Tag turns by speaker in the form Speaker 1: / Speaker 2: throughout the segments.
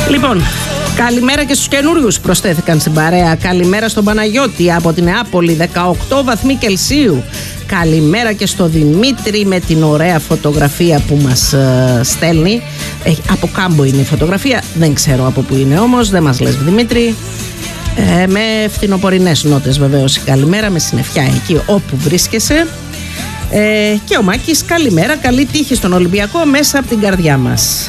Speaker 1: Λοιπόν, καλημέρα και στους καινούριους προσθέθηκαν στην παρέα. Καλημέρα στον Παναγιώτη από την Νεάπολη, 18 βαθμοί Κελσίου. Καλημέρα και στο Δημήτρη με την ωραία φωτογραφία που μας στέλνει. Από Κάμπο είναι η φωτογραφία, δεν ξέρω από που είναι όμως, δεν μας λες Δημήτρη. Με φθινοπορεινές νότες βεβαίως η καλημέρα, με συννεφιά εκεί όπου βρίσκεσαι. Και ο Μάκης, καλημέρα, καλή τύχη στον Ολυμπιακό μέσα από την καρδιά μας.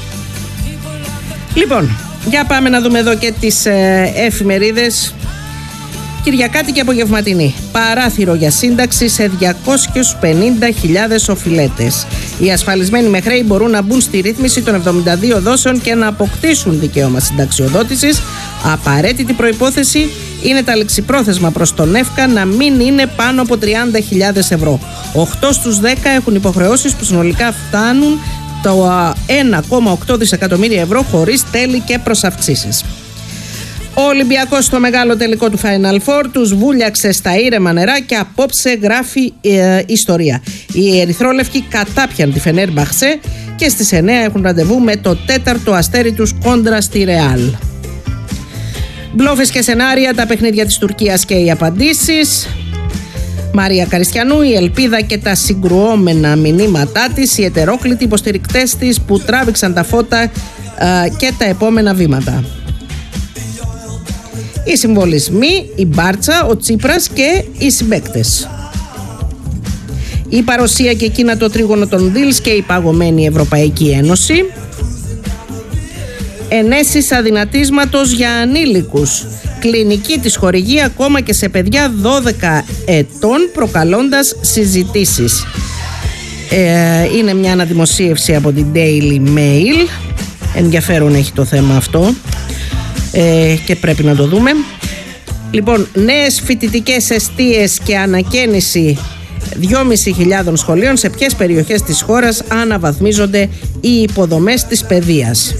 Speaker 1: Λοιπόν, για πάμε να δούμε εδώ και τις εφημερίδες. Κυριακάτη και απογευματινή. Παράθυρο για σύνταξη σε 250.000 οφειλέτες. Οι ασφαλισμένοι με χρέη μπορούν να μπουν στη ρύθμιση των 72 δόσεων και να αποκτήσουν δικαίωμα συνταξιοδότησης. Απαραίτητη προϋπόθεση είναι τα ληξιπρόθεσμα προς τον ΕΦΚΑ να μην είναι πάνω από 30.000 ευρώ. 8 στους 10 έχουν υποχρεώσεις που συνολικά φτάνουν το 1,8 δισεκατομμύρια ευρώ χωρίς τέλη και προσαυξήσεις. Ο Ολυμπιακός στο μεγάλο τελικό του Final Four τους βούλιαξε στα ήρεμα νερά και απόψε γράφει ιστορία. Οι ερυθρόλευκοι κατάπιαν τη Φενέρμπαχτσε και στις 9 έχουν ραντεβού με το 4ο αστέρι τους κόντρα στη Ρεάλ. Μπλόφες και σενάρια, τα παιχνίδια της Τουρκίας και οι απαντήσεις. Μαρία Καριστιανού, η ελπίδα και τα συγκρουόμενα μηνύματά της, οι ετερόκλητοι υποστηρικτές της που τράβηξαν τα φώτα και τα επόμενα βήματα. Οι συμβολισμοί, η Μπάρτσα, ο Τσίπρας και οι συμπαίκτες. Η παρουσία και εκείνα το τρίγωνο των Δίλς και η παγωμένη Ευρωπαϊκή Ένωση. Ενέσεις αδυνατίσματος για ανήλικους. Κλινική της χορηγεί ακόμα και σε παιδιά 12 ετών, προκαλώντας συζητήσεις. Είναι μια αναδημοσίευση από την Daily Mail. Ενδιαφέρον έχει το θέμα αυτό και πρέπει να το δούμε. Λοιπόν, νέες φοιτητικές εστίες και ανακαίνιση 2.500 σχολείων. Σε ποιες περιοχές της χώρας αναβαθμίζονται οι υποδομές της παιδείας.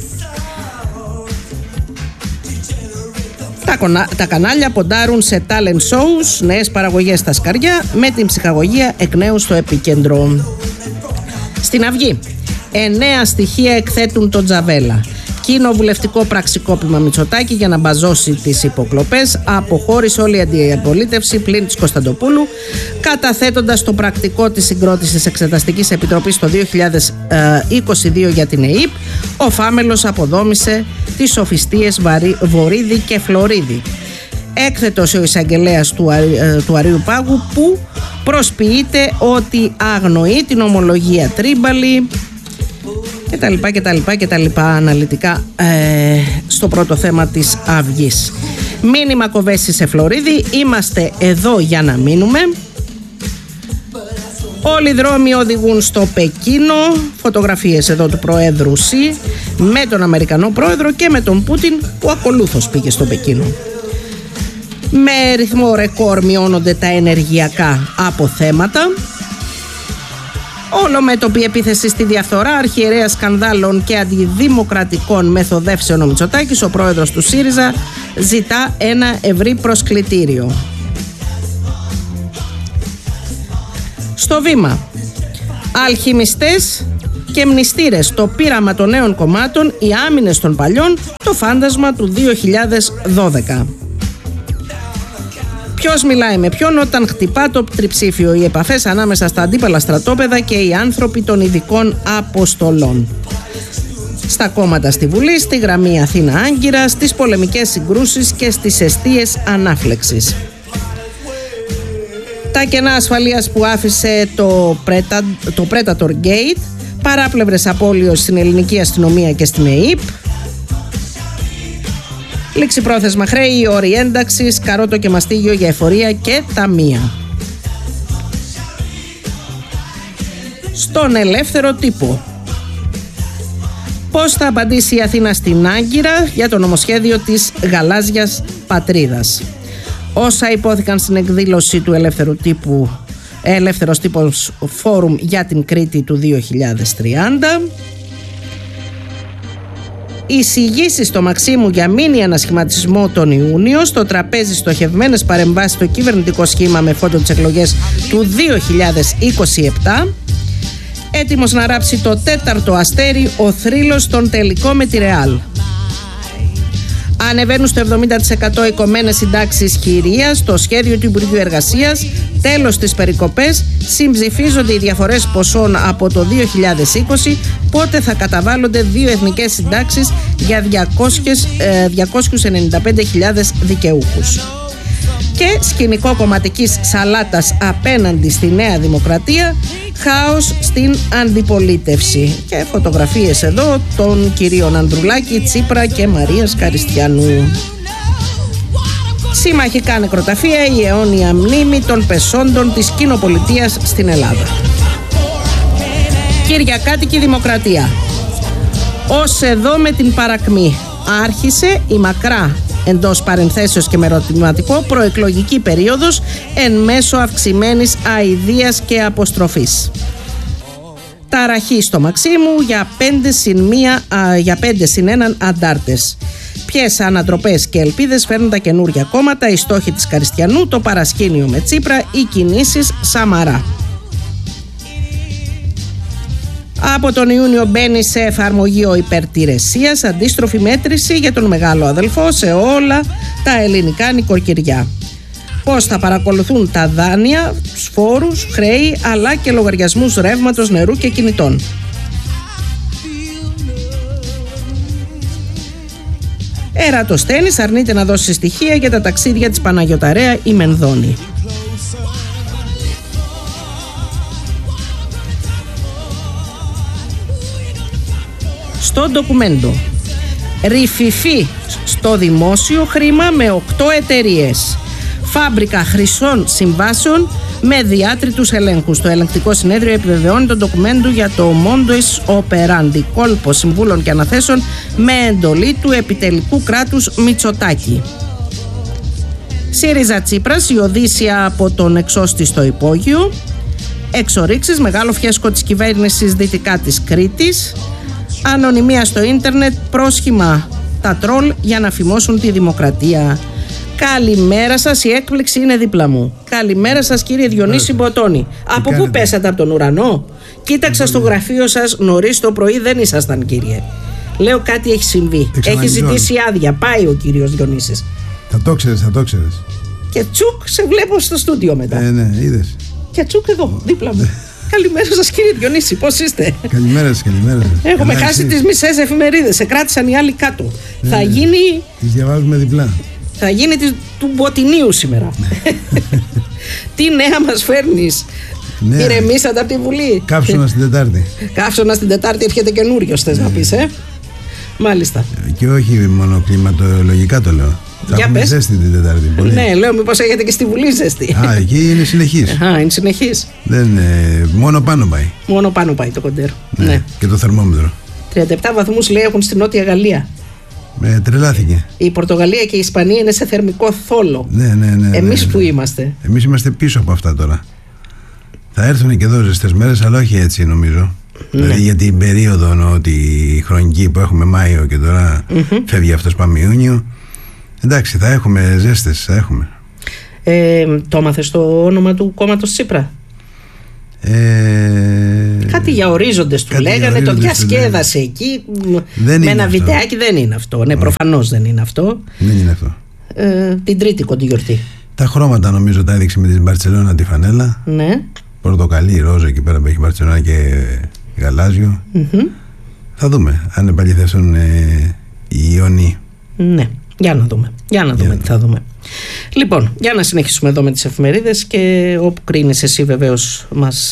Speaker 1: Τα κανάλια ποντάρουν σε talent shows, νέες παραγωγές στα σκαριά, με την ψυχαγωγία εκ νέου στο επίκεντρο. Στην Αυγή, 9 στοιχεία εκθέτουν τον Τζαβέλα. Κοινοβουλευτικό πραξικόπημα Μητσοτάκη για να μπαζώσει τις υποκλοπές. Αποχώρησε όλη η αντιπολίτευση πλην της Κωνσταντοπούλου, καταθέτοντας το πρακτικό της συγκρότησης Εξεταστικής Επιτροπής το 2022 για την ΕΕΠ. Ο Φάμελος αποδόμησε τις σοφιστίες Βορίδη και Φλωρίδη. Έκθετος ο εισαγγελέας του Αρείου Πάγου που προσποιείται ότι αγνοεί την ομολογία Τρίμπαλη και τα λοιπά αναλυτικά στο πρώτο θέμα της Αυγής. Μήνυμα Κοβέση σε Φλωρίδη, είμαστε εδώ για να μείνουμε. Όλοι οι δρόμοι οδηγούν στο Πεκίνο. Φωτογραφίες εδώ του Προέδρου Σι με τον Αμερικανό Πρόεδρο και με τον Πούτιν που ακολούθως πήγε στο Πεκίνο. Με ρυθμό ρεκόρ μειώνονται τα ενεργειακά αποθέματα. Ολομέτωπη επίθεση στη διαφθορά, αρχιερέα σκανδάλων και αντιδημοκρατικών μεθοδεύσεων ο Μητσοτάκης, ο πρόεδρος του ΣΥΡΙΖΑ, ζητά ένα ευρύ προσκλητήριο. Στο Βήμα, αλχημιστές και μνηστήρες, το πείραμα των νέων κομμάτων, οι άμυνες των παλιών, το φάντασμα του 2012. Ποιος μιλάει με ποιον όταν χτυπά το τριψήφιο, οι επαφές ανάμεσα στα αντίπαλα στρατόπεδα και οι άνθρωποι των ειδικών αποστολών. Στα κόμματα στη Βουλή, στη γραμμή Αθήνα-Άγκυρα, στις πολεμικές συγκρούσεις και στις εστίες ανάφλεξης. Τα κενά ασφαλείας που άφησε το Predator Gate, παράπλευρες απώλειες στην ελληνική αστυνομία και στην ΕΕΠ. Ληξιπρόθεσμα χρέη, όροι ένταξης, καρότο και μαστίγιο για εφορία και ταμεία. Στον ελεύθερο τύπο. Πώς θα απαντήσει η Αθήνα στην Άγκυρα για το νομοσχέδιο της γαλάζιας πατρίδας. Όσα υπόθηκαν στην εκδήλωση του Ελεύθερος Τύπος Φόρουμ για την Κρήτη του 2030. Εισηγήσεις στο Μαξίμου για μίνι ανασχηματισμό τον Ιούνιο. Στο τραπέζι στοχευμένες παρεμβάσεις στο κυβερνητικό σχήμα με φόντο τις εκλογές του 2027. Έτοιμος να ράψει το 4ο αστέρι ο θρύλος στον τελικό με τη Ρεάλ. Ανεβαίνουν στο 70% οι κομμένες συντάξεις χειρίας, το σχέδιο του Υπουργείου Εργασίας, τέλος τις περικοπές, συμψηφίζονται οι διαφορές ποσών από το 2020, πότε θα καταβάλλονται 2 εθνικές συντάξεις για 295.000 δικαιούχους. Και σκηνικό κομματικής σαλάτας απέναντι στη Νέα Δημοκρατία, χάος στην αντιπολίτευση. Και φωτογραφίες εδώ των κυρίων Ανδρουλάκη, Τσίπρα και Μαρίας Καριστιανού. Συμμαχικά νεκροταφεία, η αιώνια μνήμη των πεσόντων της κοινοπολιτείας στην Ελλάδα. Κυριακάτικη Δημοκρατία. Ως εδώ με την παρακμή άρχισε η μακρά, εντός παρενθέσεως και με ερωτηματικό, προεκλογική περίοδος εν μέσω αυξημένης αηδίας και αποστροφής. Ταραχή στο Μαξίμου για 5 συν 1 αντάρτες. Ποιες ανατροπές και ελπίδες φέρνουν τα καινούργια κόμματα, οι στόχοι της Καριστιανού, το παρασκήνιο με Τσίπρα, οι κινήσεις Σαμαρά. Από τον Ιούνιο μπαίνει σε εφαρμογή ο υπερτηρεσίας, αντίστροφη μέτρηση για τον μεγάλο αδελφό σε όλα τα ελληνικά νοικοκυριά. Πώς θα παρακολουθούν τα δάνεια, τους φόρους, χρέη, αλλά και λογαριασμούς ρεύματος, νερού και κινητών. Ερατοσθένης αρνείται να δώσει στοιχεία για τα ταξίδια της Παναγιωταρέα η Μενδώνη. Στο ντοκουμέντο, ρηφηφή στο δημόσιο χρήμα με 8 εταιρείες. Φάμπρικα χρυσών συμβάσεων με διάτριτους ελέγχους. Το ελεγκτικό συνέδριο επιβεβαιώνει το ντοκουμέντο για το modus operandi, κόλπο συμβούλων και αναθέσεων με εντολή του επιτελικού κράτους Μητσοτάκη. ΣΥΡΙΖΑ Τσίπρας, η Οδύσσια από τον εξώστη στο υπόγειο. Εξορίξεις, μεγάλο φιέσκο της κυβέρνησης δυτικά της Κρήτης. Ανωνυμία στο ίντερνετ, πρόσχημα τα τρόλ για να φημώσουν τη δημοκρατία. Καλημέρα σας, η έκπληξη είναι δίπλα μου. Καλημέρα σας κύριε Διονύση Μποτώνη. Από πού πέσατε, από τον ουρανό? Κοίταξα στο γραφείο σας νωρίς το πρωί, δεν ήσασταν κύριε. Λέω κάτι έχει συμβεί. Έχει ζητήσει άδεια, πάει ο κύριος Διονύσης.
Speaker 2: Θα το ξέρεις, θα το ξέρεις.
Speaker 1: Και τσουκ, σε βλέπω στο στούντιο μετά.
Speaker 2: Ναι, είδες.
Speaker 1: Και τσουκ εδώ, δίπλα μου. Καλημέρα σας κύριε Διονύση, πώς είστε?
Speaker 2: Καλημέρα σας, καλημέρα σας.
Speaker 1: Έχουμε χάσει τις μισές εφημερίδες, σε κράτησαν οι άλλοι κάτω. Θα γίνει...
Speaker 2: Τις διαβάζουμε διπλά.
Speaker 1: Θα γίνει του Μποτινίου σήμερα. Τι νέα μας φέρνεις? Ηρεμήσατε από τη Βουλή?
Speaker 2: Καύσωνα στην Τετάρτη.
Speaker 1: Καύσωνα στην Τετάρτη, έρχεται καινούριος, θες να πεις, Μάλιστα.
Speaker 2: Και όχι μόνο κλιματολογικά το λέω. Θα έχουμε ζέστη την Τετάρτη. Πολύ.
Speaker 1: Ναι, λέω μήπως έχετε και στη Βουλή ζέστη.
Speaker 2: Εκεί είναι συνεχής.
Speaker 1: Είναι συνεχής.
Speaker 2: Μόνο πάνω πάει.
Speaker 1: Μόνο πάνω πάει το κοντέρ.
Speaker 2: Ναι. Και το θερμόμετρο.
Speaker 1: 37 βαθμούς λέει έχουν στην Νότια Γαλλία.
Speaker 2: Τρελάθηκε.
Speaker 1: Η Πορτογαλία και η Ισπανία είναι σε θερμικό θόλο.
Speaker 2: Ναι.
Speaker 1: Εμείς που είμαστε?
Speaker 2: Εμείς είμαστε πίσω από αυτά τώρα. Θα έρθουν και εδώ ζεστές μέρες, αλλά όχι έτσι νομίζω. Δηλαδή για την περίοδο τη χρονική που έχουμε Μάιο και τώρα φεύγει αυτός, πάμε Ιούνιο. Εντάξει, θα έχουμε ζέστες, θα έχουμε.
Speaker 1: Το έμαθες το όνομα του κόμματος Τσίπρα? Κάτι για ορίζοντες του λέγανε, το διασκέδασε εκεί με ένα βιντεάκι. Δεν είναι αυτό. Ναι, προφανώς δεν είναι αυτό.
Speaker 2: Δεν είναι αυτό.
Speaker 1: Την Τρίτη κοντή γιορτή.
Speaker 2: Τα χρώματα νομίζω τα έδειξε με την Μπαρτσελώνα τη φανέλα.
Speaker 1: Ναι.
Speaker 2: Πορτοκαλί, ρόζο εκεί πέρα που έχει Μπαρτσελώνα και γαλάζιο. Θα δούμε αν επαληθευτούν οι Ιωνοί. Ναι.
Speaker 1: Για να δούμε τι θα δούμε. Λοιπόν, για να συνεχίσουμε εδώ με τις εφημερίδες και όπου κρίνεις εσύ βεβαίως μας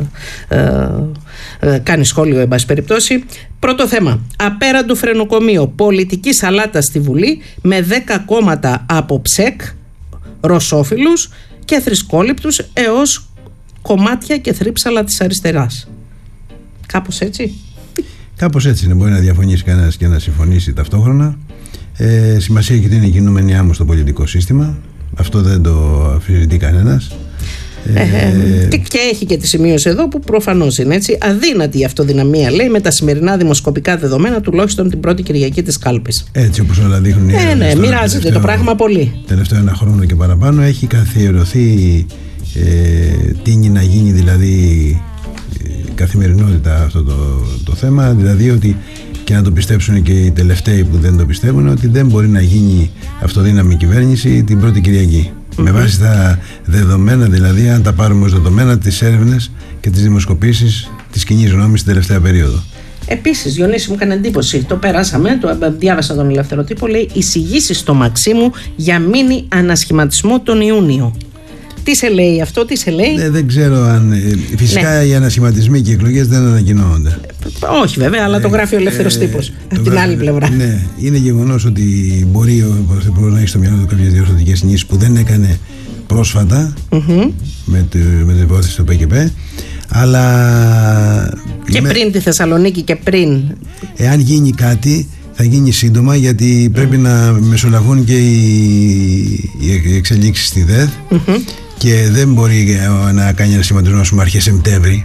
Speaker 1: κάνει σχόλιο εν πάση περιπτώσει. Πρώτο θέμα, απέραντο φρενοκομείο, πολιτική σαλάτα στη Βουλή με 10 κόμματα από ψεκ, ρωσόφιλους και θρησκόληπτους έως κομμάτια και θρύψαλα της αριστεράς. Κάπως έτσι.
Speaker 2: Κάπως έτσι είναι, μπορεί να διαφωνήσει κανένας και να συμφωνήσει ταυτόχρονα. Σημασία έχει ότι είναι κινούμενη άμμο στο πολιτικό σύστημα. Αυτό δεν το αφισβητεί κανένας.
Speaker 1: Και έχει και τη σημείωση εδώ που προφανώς είναι έτσι. Αδύνατη η αυτοδυναμία, λέει, με τα σημερινά δημοσκοπικά δεδομένα, τουλάχιστον την πρώτη Κυριακή της κάλπης.
Speaker 2: Έτσι όπως όλα δείχνουν.
Speaker 1: Ναι, μοιράζεται το πράγμα πολύ.
Speaker 2: Τελευταίο ένα χρόνο και παραπάνω έχει καθιερωθεί, τίνει να γίνει δηλαδή καθημερινότητα αυτό το θέμα. Δηλαδή ότι και να το πιστέψουν και οι τελευταίοι που δεν το πιστεύουν, ότι δεν μπορεί να γίνει αυτοδύναμη κυβέρνηση την πρώτη Κυριακή. Με βάση τα δεδομένα, δηλαδή, αν τα πάρουμε ως δεδομένα, τις έρευνες και τις δημοσκοπήσεις της κοινής γνώμης την τελευταία περίοδο.
Speaker 1: Επίσης, Διονύση, μου έκανε εντύπωση. Το περάσαμε, το διάβασα τον Ελεύθερο Τύπο. Λέει εισηγήσεις στο Μαξίμου για μίνι ανασχηματισμό τον Ιούνιο. Τι σε λέει αυτό, τι σε λέει?
Speaker 2: Δεν ξέρω αν. Φυσικά οι ανασχηματισμοί και οι εκλογές δεν ανακοινώνονται.
Speaker 1: Όχι, βέβαια, αλλά το γράφει ο Ελεύθερος Τύπος. Από την άλλη πλευρά.
Speaker 2: Ναι, είναι γεγονός ότι μπορεί ο Πρωθυπουργός να έχει στο μυαλό του κάποιες διορθωτικές κινήσεις που δεν έκανε πρόσφατα με την υπόθεση του ΠΚΠ. Αλλά.
Speaker 1: Και πριν τη Θεσσαλονίκη και πριν.
Speaker 2: Εάν γίνει κάτι, θα γίνει σύντομα, γιατί πρέπει να μεσολαβούν και οι εξελίξεις στη ΔΕΘ. Και δεν μπορεί να κάνει ένα σχηματισμό αρχές Σεπτέμβρη.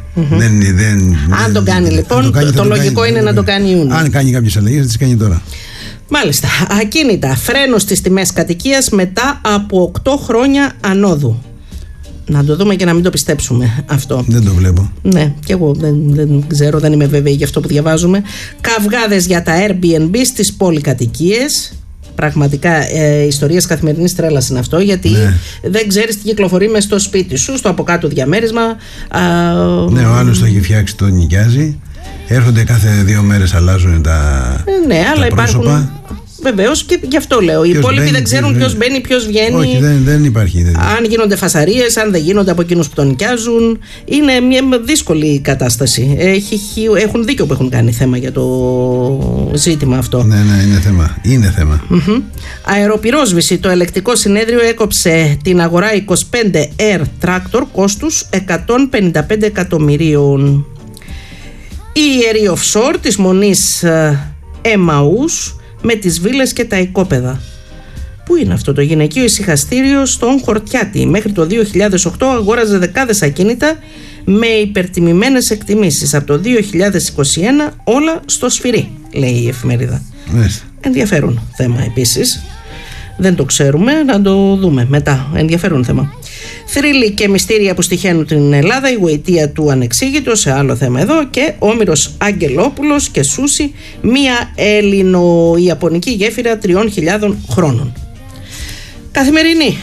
Speaker 1: Αν το κάνει λοιπόν, το λογικό είναι να το κάνει Ιούνιο.
Speaker 2: Αν κάνει κάποιες αλλαγές, θα τις κάνει τώρα.
Speaker 1: Μάλιστα. Ακίνητα. Φρένο στις τιμές κατοικίας μετά από 8 χρόνια ανόδου. Να το δούμε και να μην το πιστέψουμε αυτό.
Speaker 2: Δεν το βλέπω.
Speaker 1: Ναι, και εγώ δεν ξέρω, δεν είμαι βέβαιη για αυτό που διαβάζουμε. Καυγάδες για τα Airbnb στις πολυκατοικίες. Πραγματικά ιστορίες καθημερινής τρέλας είναι αυτό, γιατί δεν ξέρεις τι κυκλοφορεί μες στο σπίτι σου, στο από κάτω διαμέρισμα.
Speaker 2: Ναι, ο άλλος το έχει φτιάξει, το νοικιάζει. Έρχονται κάθε 2 μέρες, αλλάζουν τα
Speaker 1: αλλά
Speaker 2: πρόσωπα.
Speaker 1: Υπάρχουν. Βεβαίως, και γι' αυτό λέω. Οι υπόλοιποι δεν ξέρουν ποιος μπαίνει, ποιος βγαίνει.
Speaker 2: Όχι, δεν υπάρχει.
Speaker 1: Αν γίνονται φασαρίες, αν δεν γίνονται από εκείνους που τον νοικιάζουν. Είναι μια δύσκολη κατάσταση. Έχουν δίκιο που έχουν κάνει θέμα για το ζήτημα αυτό.
Speaker 2: Ναι, είναι θέμα.
Speaker 1: Αεροπυρόσβηση. Το ελεκτικό συνέδριο έκοψε την αγορά 25 Air Tractor κόστους 155 εκατομμυρίων. Η ιερή offshore της μονής Εμαούς με τις βίλες και τα οικόπεδα. Πού είναι αυτό το γυναικείο ησυχαστήριο? Στον Χορτιάτη. Μέχρι το 2008 αγόραζε δεκάδες ακίνητα με υπερτιμημένες εκτιμήσεις. Από το 2021 όλα στο σφυρί, λέει η εφημερίδα. Ενδιαφέρον θέμα επίσης. Δεν το ξέρουμε, να το δούμε μετά. Ενδιαφέρον θέμα. Θρύλοι και μυστήρια που στοιχαίνουν την Ελλάδα, η γοητεία του ανεξήγητο, σε άλλο θέμα εδώ, και Όμηρος Αγγελόπουλος και Σούσι, μία Έλληνο-Ιαπωνική γέφυρα 3.000 χρόνων. Καθημερινή.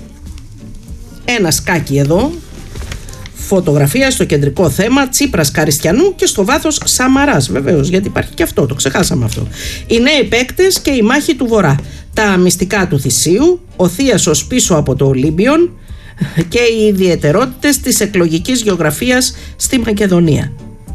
Speaker 1: Ένα σκάκι εδώ. Φωτογραφία στο κεντρικό θέμα, Τσίπρας Καριστιανού, και στο βάθος Σαμαράς, βεβαίως, γιατί υπάρχει και αυτό, το ξεχάσαμε αυτό. Οι νέοι παίκτες και η μάχη του Βορρά. Τα μυστικά του Θησίου, ο Θίασος πίσω από το Ολύμπιον και οι ιδιαιτερότητες της εκλογικής γεωγραφίας στη Μακεδονία.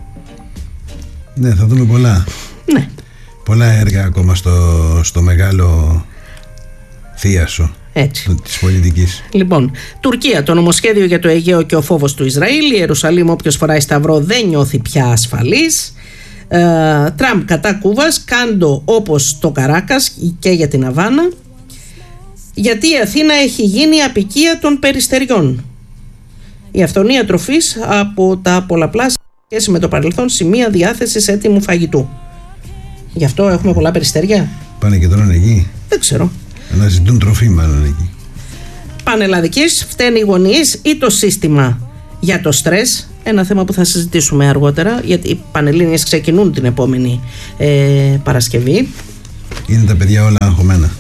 Speaker 2: Ναι, θα δούμε πολλά.
Speaker 1: Ναι.
Speaker 2: Πολλά έργα ακόμα στο μεγάλο Θίασο της πολιτικής.
Speaker 1: Λοιπόν, Τουρκία, το νομοσχέδιο για το Αιγαίο και ο φόβος του Ισραήλ. Η Ιερουσαλήμ, όποιος φοράει σταυρό δεν νιώθει πια ασφαλής. Τραμπ κατά Κούβας, Κάντο όπως το Καράκας και για την Αβάνα. Γιατί η Αθήνα έχει γίνει απικία των περιστεριών. Η αυθονία τροφής από τα πολλαπλά σχέση με το παρελθόν σημεία διάθεσης έτοιμου φαγητού. Γι' αυτό έχουμε πολλά περιστεριά.
Speaker 2: Πάνε και τρώνε εκεί.
Speaker 1: Δεν ξέρω.
Speaker 2: Αναζητούν τροφή μάλλον εκεί.
Speaker 1: Πανελλαδικής, φταίνει οι γονείς ή το σύστημα για το στρες? Ένα θέμα που θα συζητήσουμε αργότερα, γιατί οι Πανελλήνιες ξεκινούν την επόμενη Παρασκευή. Είναι
Speaker 2: τα παιδιά όλα αγχωμένα.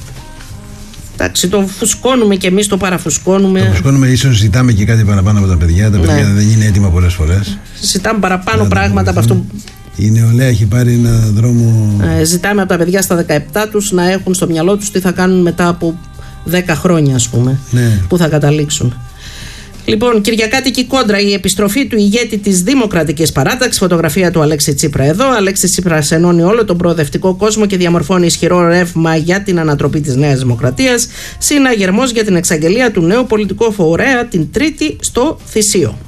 Speaker 1: Εντάξει, το φουσκώνουμε και εμείς, το παραφουσκώνουμε.
Speaker 2: Το φουσκώνουμε, ίσως ζητάμε και κάτι παραπάνω από τα παιδιά. Τα παιδιά δεν είναι έτοιμα πολλές φορές.
Speaker 1: Ζητάμε παραπάνω πράγματα από αυτό.
Speaker 2: Η νεολαία έχει πάρει ένα δρόμο.
Speaker 1: Ζητάμε από τα παιδιά στα 17 τους να έχουν στο μυαλό τους τι θα κάνουν μετά από 10 χρόνια, ας πούμε.
Speaker 2: Ναι.
Speaker 1: Πού θα καταλήξουν. Λοιπόν, Κυριακάτικη κόντρα, η επιστροφή του ηγέτη της Δημοκρατικής Παράταξης. Φωτογραφία του Αλέξη Τσίπρα εδώ. Αλέξης Τσίπρας ενώνει όλο τον προοδευτικό κόσμο και διαμορφώνει ισχυρό ρεύμα για την ανατροπή της Νέας Δημοκρατίας. Συναγερμός για την εξαγγελία του νέου πολιτικού φορέα την Τρίτη στο Θησίο.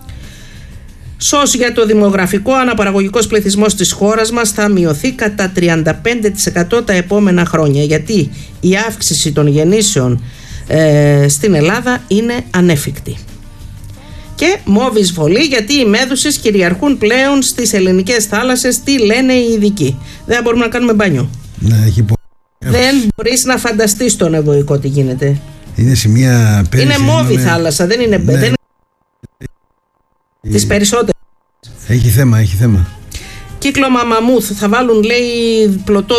Speaker 1: ΣΟΣ για το δημογραφικό. Αναπαραγωγικός πληθυσμός της χώρας μας θα μειωθεί κατά 35% τα επόμενα χρόνια, γιατί η αύξηση των γεννήσεων στην Ελλάδα είναι ανέφικτη. Και μόβ εισβολή, γιατί οι μέδουσες κυριαρχούν πλέον στις ελληνικές θάλασσες. Τι λένε οι ειδικοί? Δεν μπορούμε να κάνουμε μπάνιο.
Speaker 2: Ναι,
Speaker 1: δεν μπορείς να φανταστείς τον ευωικό τι γίνεται.
Speaker 2: Είναι σημεία πέρυσι.
Speaker 1: Είναι μόβ η θάλασσα, δεν είναι. Ναι. Τις περισσότερες.
Speaker 2: Έχει θέμα.
Speaker 1: Κύκλωμα μαμούθ. Θα βάλουν, λέει, πλωτό.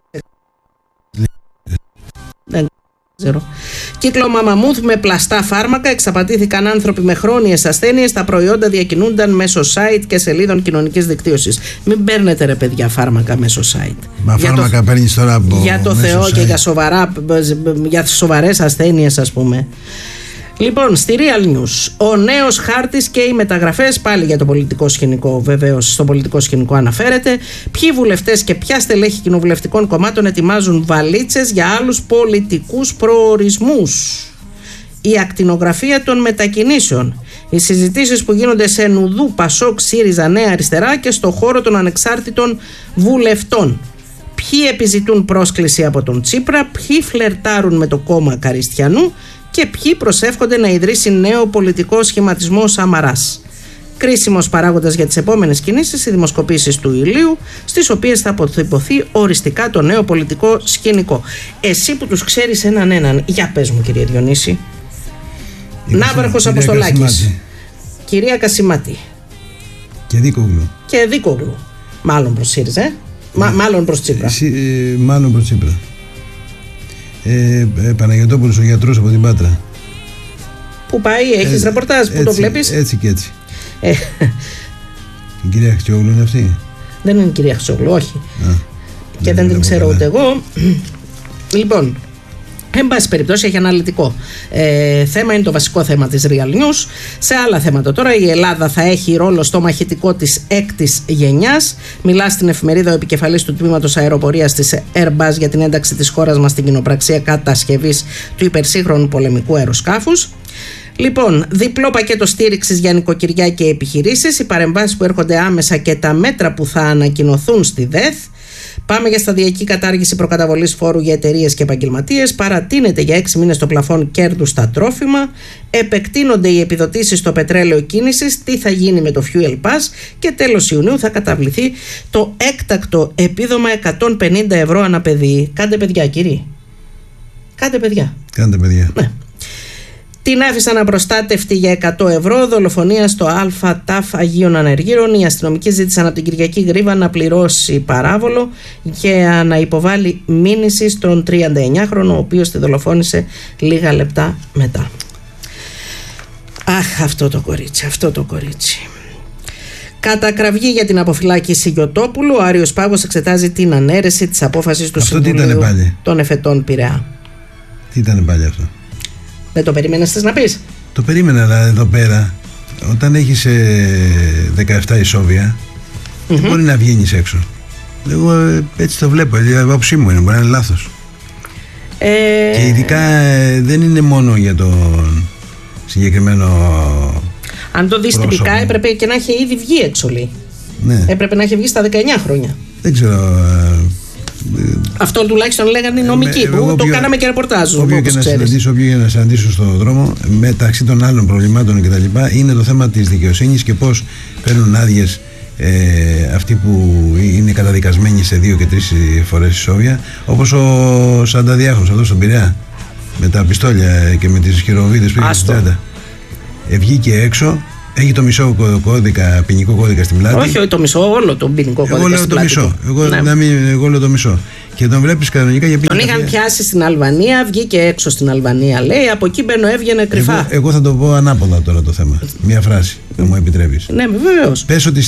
Speaker 1: Δεν ξέρω. Κύκλωμα μαμούθ με πλαστά φάρμακα. Εξαπατήθηκαν άνθρωποι με χρόνιες ασθένειες. Τα προϊόντα διακινούνταν μέσω site και σελίδων κοινωνικής δικτύωσης. Μην παίρνετε, ρε παιδιά, φάρμακα μέσω site.
Speaker 2: Μα φάρμακα παίρνεις τώρα από.
Speaker 1: Για το Θεό site. Και για σοβαρές ασθένειες, ας πούμε. Λοιπόν, στη Real News, ο νέος χάρτης και οι μεταγραφές, πάλι για το πολιτικό σκηνικό, βεβαίως στο πολιτικό σκηνικό αναφέρεται. Ποιοι βουλευτές και ποια στελέχη κοινοβουλευτικών κομμάτων ετοιμάζουν βαλίτσες για άλλους πολιτικούς προορισμούς. Η ακτινογραφία των μετακινήσεων. Οι συζητήσεις που γίνονται σε Νουδού, Πασόκ, ΣΥΡΙΖΑ, Νέα Αριστερά και στο χώρο των ανεξάρτητων βουλευτών. Ποιοι επιζητούν πρόσκληση από τον Τσίπρα, ποιοι φλερτάρουν με το κόμμα Καριστιανού και ποιοι προσεύχονται να ιδρύσει νέο πολιτικό σχηματισμό Σαμαράς. Κρίσιμος παράγοντας για τις επόμενες κινήσεις οι δημοσκοπήσεις του Ηλίου, στις οποίες θα αποτυπωθεί οριστικά το νέο πολιτικό σκηνικό. Εσύ που τους ξέρεις έναν, για πες μου, κύριε Διονύση. Ναύαρχος Αποστολάκης. Κυρία Κασιμάτη.
Speaker 2: Και
Speaker 1: Δίκογλου. Μάλλον προς ΣΥΡΙΖΑ, μάλλον προς Τσίπρα.
Speaker 2: Μάλλον προς Τσίπρα. Παναγιωτόπουλος ο γιατρός από την Πάτρα.
Speaker 1: Πού πάει, έχεις ρεπορτάζ, πού το βλέπεις?
Speaker 2: Έτσι και έτσι. Η κυρία Χρυσόγλου είναι αυτή?
Speaker 1: Δεν είναι η κυρία Χρυσόγλου, όχι. Και δεν την ξέρω ούτε εγώ. Λοιπόν, εν πάση περιπτώσει έχει αναλυτικό θέμα, είναι το βασικό θέμα της Real News. Σε άλλα θέματα τώρα, η Ελλάδα θα έχει ρόλο στο μαχητικό της 6ης γενιάς. Μιλά στην εφημερίδα ο επικεφαλής του τμήματος αεροπορίας της Airbus για την ένταξη της χώρας μας στην κοινοπραξία κατασκευής του υπερσύγχρονου πολεμικού αεροσκάφους. Λοιπόν, διπλό πακέτο στήριξης για νοικοκυριά και επιχειρήσεις, οι παρεμβάσεις που έρχονται άμεσα και τα μέτρα που θα ανακοινωθούν στη ΔΕΘ. Πάμε για σταδιακή κατάργηση προκαταβολής φόρου για εταιρείες και επαγγελματίες. Παρατείνεται για 6 μήνες το πλαφόν κέρδους στα τρόφιμα. Επεκτείνονται οι επιδοτήσεις στο πετρέλαιο κίνησης. Τι θα γίνει με το Fuel Pass. Και τέλος Ιουνίου θα καταβληθεί το έκτακτο επίδομα 150 ευρώ ανά παιδί. Κάντε παιδιά, κύριοι. Κάντε παιδιά. Ναι. Την άφησαν απροστάτευτη για 100 ευρώ. Δολοφονία στο ΑΤΑΦ Αγίων Ανεργύρων. Οι αστυνομικοί ζήτησαν από την Κυριακή Γρήβα να πληρώσει παράβολο και να υποβάλει μήνυση στον 39χρονο, ο οποίος τη δολοφόνησε λίγα λεπτά μετά. Αχ, αυτό το κορίτσι. Κατακραυγή για την αποφυλάκηση Γιωτόπουλου. Ο Άριος Πάγος εξετάζει την ανέρεση της απόφασης του Συμβουλίου των Εφετών Πειραιά.
Speaker 2: Τι ήταν πάλι αυτό?
Speaker 1: Δεν το περίμενες, θες να πεις?
Speaker 2: Το περίμενα, αλλά εδώ πέρα όταν έχεις 17 ισόβια δεν μπορεί να βγαίνεις έξω. Εγώ έτσι το βλέπω, η άποψή μου είναι, μπορεί να είναι λάθος. Και ειδικά δεν είναι μόνο για τον συγκεκριμένο.
Speaker 1: Αν το δεις τυπικά έπρεπε και να έχει ήδη βγει έξω, λέει.
Speaker 2: Ναι.
Speaker 1: Έπρεπε να έχει βγει στα 19 χρόνια.
Speaker 2: Δεν ξέρω.
Speaker 1: Αυτό τουλάχιστον λέγανε οι νομικοί που το κάναμε και ρεπορτάζ.
Speaker 2: Όποιο και να συναντήσω στον δρόμο, μεταξύ των άλλων προβλημάτων κτλ., είναι το θέμα της δικαιοσύνης και πώς παίρνουν άδειες αυτοί που είναι καταδικασμένοι σε 2 και 3 φορές ισόβια, όπως ο Σανταδιάχος εδώ στον Πειραιά με τα πιστόλια και με τις χειροβίδες που είχε στην τσάντα. Βγήκε έξω. Έχει το μισό ποινικό κώδικα στην πλάτη.
Speaker 1: Όχι το μισό, όλο το ποινικό κώδικα στην πλάτη.
Speaker 2: Εγώ λέω το μισό. Και τον βλέπεις κανονικά για ποινικό.
Speaker 1: Τον είχαν πιάσει στην Αλβανία, βγήκε έξω στην Αλβανία, λέει. Από εκεί έβγαινε κρυφά.
Speaker 2: Εγώ θα το πω ανάποδα τώρα το θέμα. Μια φράση, αν μου επιτρέπεις.
Speaker 1: Ναι, βεβαίως.
Speaker 2: Πες ότι